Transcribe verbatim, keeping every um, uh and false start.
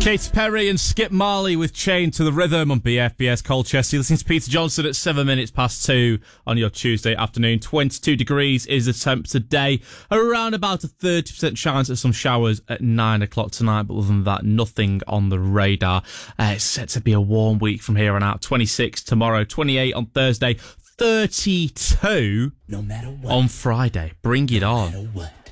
Katy Perry and Skip Marley with Chained to the Rhythm on B F B S Colchester. You're listening to Peter Johnson at seven minutes past two on your Tuesday afternoon. twenty-two degrees is the temp today. Around about a thirty percent chance of some showers at nine o'clock tonight. But other than that, nothing on the radar. Uh, it's set to be a warm week from here on out. twenty-six tomorrow, twenty-eight on Thursday, thirty-two no matter what, on Friday. Bring it no on. matter what.